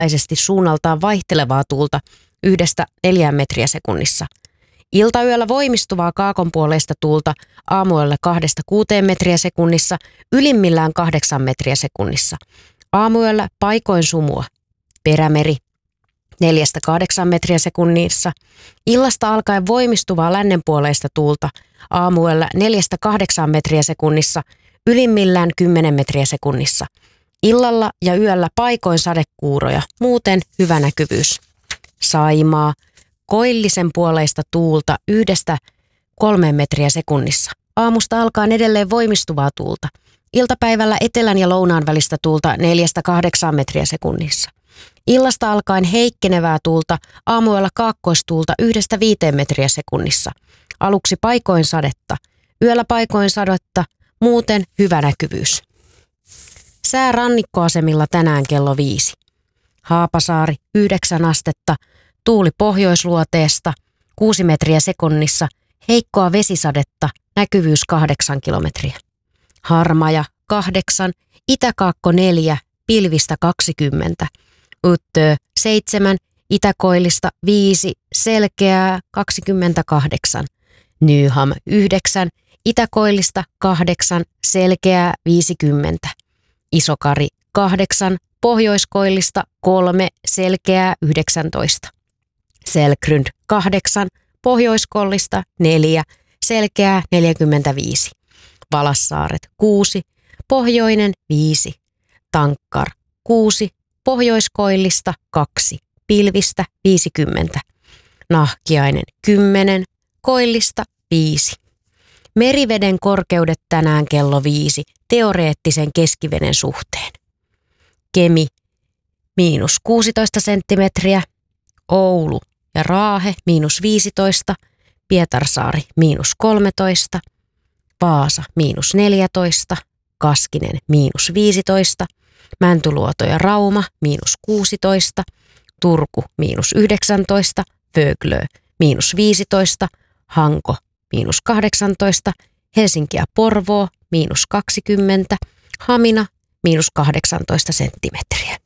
suunnaltaan vaihtelevaa tuulta 1–4 metriä sekunnissa. Iltayöllä voimistuvaa kaakonpuoleista tuulta aamuyöllä 2–6 metriä sekunnissa, ylimmillään 8 metriä sekunnissa. Aamuyöllä paikoin sumua. Perämeri 4–8 metriä sekunnissa. Illasta alkaen voimistuvaa lännenpuoleista tuulta aamuyöllä 4–8 metriä sekunnissa, ylimmillään 10 metriä sekunnissa. Illalla ja yöllä paikoin sadekuuroja, muuten hyvä näkyvyys. Saimaa, koillisen puoleista tuulta 1–3 metriä sekunnissa. Aamusta alkaen edelleen voimistuvaa tuulta. Iltapäivällä etelän ja lounaan välistä tuulta 4–8 metriä sekunnissa. Illasta alkaen heikkenevää tuulta, aamuyöllä kaakkoistuulta 1–5 metriä sekunnissa. Aluksi paikoin sadetta, yöllä paikoin sadetta, muuten hyvä näkyvyys. Sää rannikkoasemilla tänään kello 5. Haapasaari 9 astetta, tuuli pohjoisluoteesta 6 metriä sekunnissa, heikkoa vesisadetta, näkyvyys 8 kilometriä. Harmaja 8, Itäkaakko 4, pilvistä 20. Uttöö 7, Itäkoillista 5, selkeää 28. Nyham 9, Itäkoillista 8, selkeää 50. Isokari 8, Pohjoiskoillista 3, selkeää 19. Selkrund 8, Pohjoiskollista 4, selkeää 45. Valassaaret 6, Pohjoinen 5. Tankkar 6, Pohjoiskoillista 2, pilvistä 50. Nahkiainen 10, Koillista 5. Meriveden korkeudet tänään kello 5 teoreettisen keskiveden suhteen. Kemi -16 senttimetriä, Oulu ja Raahe -15, Pietarsaari -13, Vaasa -14, Kaskinen -15, Mäntyluoto ja Rauma -16, Turku -19, Vöglö -15, Hanko -18, Helsinki ja Porvoo -20, Hamina -18 senttimetriä.